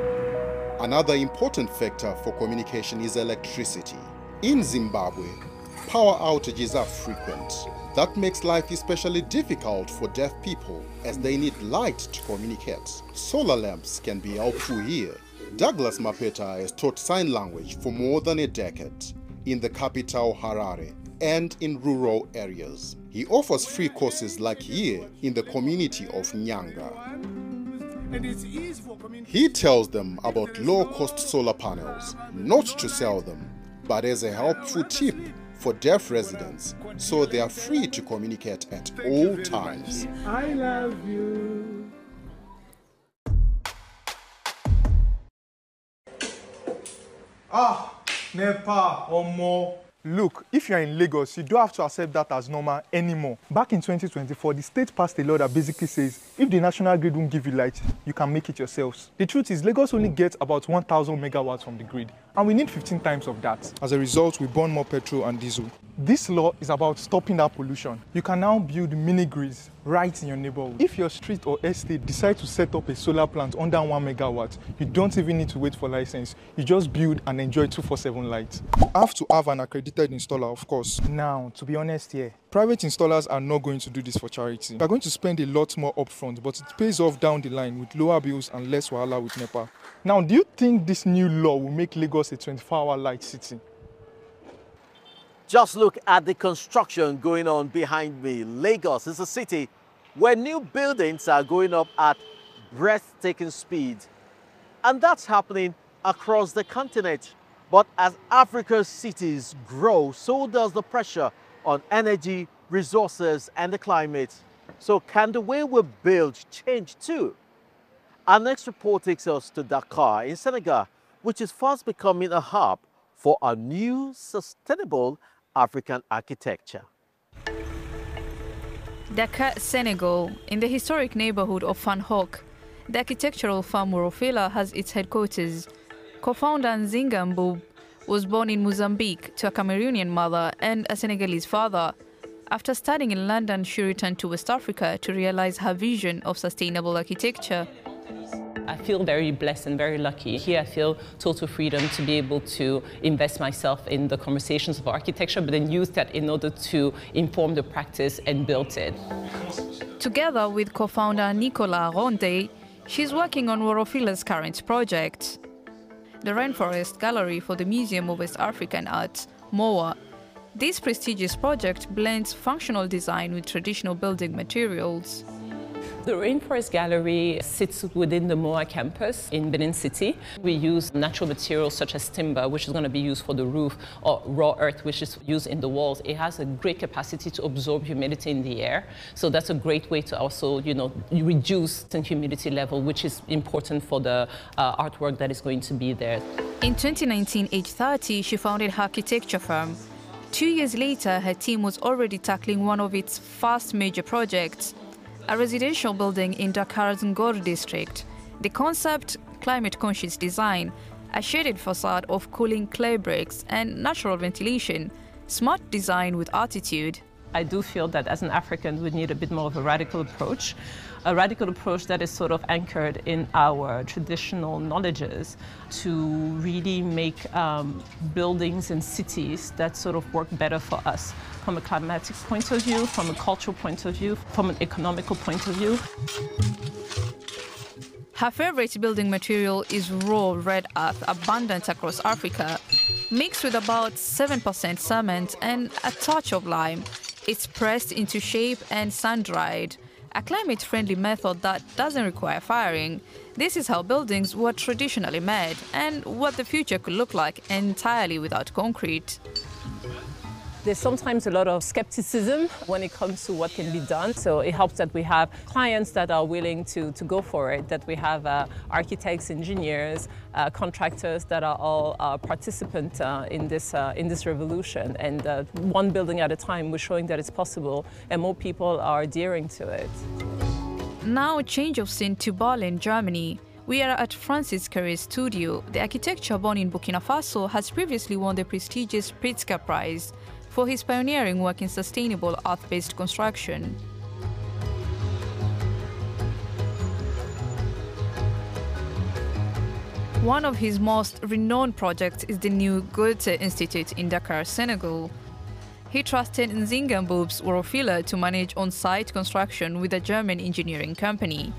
Another important factor for communication is electricity. In Zimbabwe, power outages are frequent. That makes life especially difficult for deaf people as they need light to communicate. Solar lamps can be helpful here. Douglas Mapeta has taught sign language for more than a decade in the capital Harare and in rural areas. He offers free courses like here in the community of Nyanga. He tells them about low-cost solar panels, not to sell them, but as a helpful tip for deaf residents, so they are free to communicate at all times. I love you. Nepa or more. Look, if you're in Lagos, you don't have to accept that as normal anymore. Back in 2024, the state passed a law that basically says if the national grid won't give you light, you can make it yourselves. The truth is, Lagos only gets about 1,000 megawatts from the grid, and we need 15 times of that. As a result, we burn more petrol and diesel. This law is about stopping that pollution. You can now build mini grids right in your neighborhood. If your street or estate decide to set up a solar plant under 1 megawatt, you don't even need to wait for license. You just build and enjoy 24/7 light. You have to have an accredited installer, of course. Now, to be honest here, private installers are not going to do this for charity. They're going to spend a lot more upfront, but it pays off down the line with lower bills and less wahala with NEPA. Now, do you think this new law will make Lagos a 24-hour light city? Just look at the construction going on behind me. Lagos is a city where new buildings are going up at breathtaking speed. And that's happening across the continent. But as Africa's cities grow, so does the pressure on energy, resources, and the climate. So can the way we build change too? Our next report takes us to Dakar in Senegal, which is fast becoming a hub for a new sustainable African architecture. Dakar, Senegal, in the historic neighborhood of Fan Hock, the architectural firm Worofila has its headquarters. Co-founder Nzinga Mboub was born in Mozambique to a Cameroonian mother and a Senegalese father. After studying in London, she returned to West Africa to realize her vision of sustainable architecture. I feel very blessed and very lucky. Here I feel total freedom to be able to invest myself in the conversations of architecture, but then use that in order to inform the practice and build it. Together with co-founder Nicolas Ronde, she's working on Worofila's current project, the Rainforest Gallery for the Museum of West African Art, MOA. This prestigious project blends functional design with traditional building materials. The Rainforest Gallery sits within the MOA campus in Benin City. We use natural materials such as timber, which is going to be used for the roof, or raw earth, which is used in the walls. It has a great capacity to absorb humidity in the air. So that's a great way to also, reduce the humidity level, which is important for the artwork that is going to be there. In 2019, age 30, she founded her architecture firm. 2 years later, her team was already tackling one of its first major projects, a residential building in Dakar's Ngor district. The concept, climate-conscious design, a shaded facade of cooling clay bricks and natural ventilation, smart design with attitude. I do feel that as an African, we need a bit more of a radical approach that is sort of anchored in our traditional knowledges to really make buildings and cities that sort of work better for us from a climatic point of view, from a cultural point of view, from an economical point of view. Her favorite building material is raw red earth, abundant across Africa, mixed with about 7% cement and a touch of lime. It's pressed into shape and sun-dried, a climate-friendly method that doesn't require firing. This is how buildings were traditionally made and what the future could look like entirely without concrete. There's sometimes a lot of skepticism when it comes to what can be done. So it helps that we have clients that are willing to go for it, that we have architects, engineers, contractors that are all participants in this revolution. And one building at a time, we're showing that it's possible and more people are adhering to it. Now a change of scene to Berlin, Germany. We are at Francis Carré's studio. The architecture born in Burkina Faso has previously won the prestigious Pritzker Prize for his pioneering work in sustainable earth-based construction. One of his most renowned projects is the new Goethe Institute in Dakar, Senegal. He trusted Nzinga Mboub's Worofila to manage on-site construction with a German engineering company.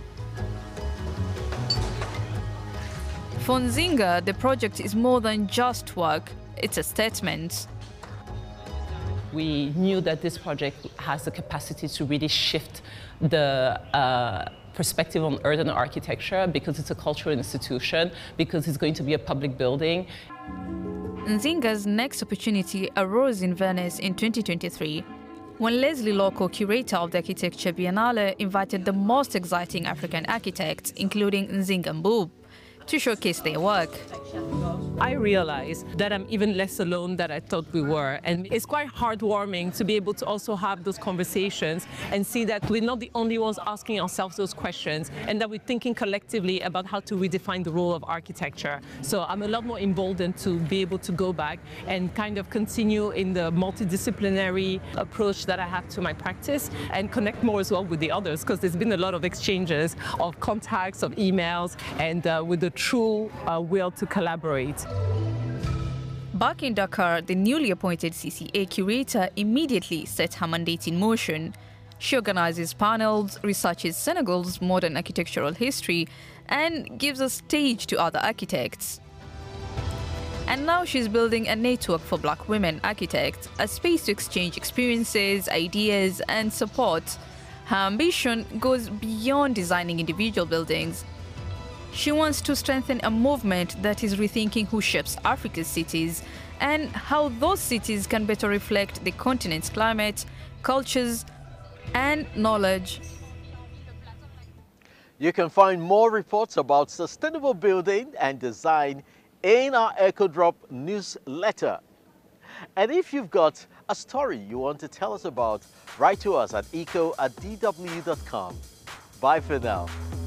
For Nzinga, the project is more than just work, it's a statement. We knew that this project has the capacity to really shift the perspective on urban architecture because it's a cultural institution, because it's going to be a public building. Nzinga's next opportunity arose in Venice in 2023, when Leslie Loco, curator of the Architecture Biennale, invited the most exciting African architects, including Nzinga Mboub, to showcase their work. I realized that I'm even less alone than I thought we were. And it's quite heartwarming to be able to also have those conversations and see that we're not the only ones asking ourselves those questions, and that we're thinking collectively about how to redefine the role of architecture. So I'm a lot more emboldened to be able to go back and kind of continue in the multidisciplinary approach that I have to my practice and connect more as well with the others, because there's been a lot of exchanges of contacts, of emails, and with the true will to collaborate. Back in Dakar, the newly appointed CCA curator immediately set her mandate in motion. She organizes panels, researches Senegal's modern architectural history, and gives a stage to other architects. And now she's building a network for Black women architects, a space to exchange experiences, ideas, and support. Her ambition goes beyond designing individual buildings. She wants to strengthen a movement that is rethinking who shapes Africa's cities and how those cities can better reflect the continent's climate, cultures, and knowledge. You can find more reports about sustainable building and design in our EcoDrop newsletter. And if you've got a story you want to tell us about, write to us at eco@dw.com. Bye for now.